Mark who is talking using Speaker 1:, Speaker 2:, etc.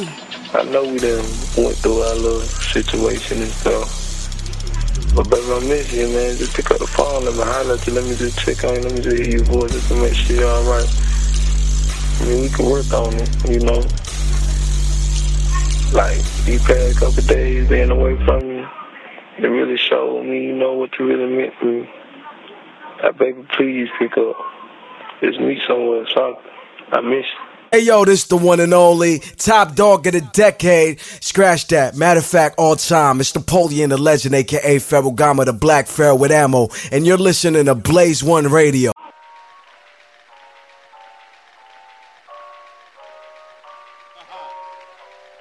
Speaker 1: I know we done went through our little situation and stuff. But baby, I miss you, man. Just pick up the phone, let me holler at you, let me just check on you, let me just hear your voice just to make sure you're alright. I mean, we can work on it, you know. Like, these past couple days being away from you, it really showed me, you know, what you really meant to me. Baby, please pick up. It's me somewhere, so I miss you.
Speaker 2: Hey yo, this the one and only top dog of the decade. Scratch that. Matter of fact, all time. It's Napoleon the Legend, aka Ferragamo, the Black Pharaoh with ammo. And you're listening to Blaze One Radio.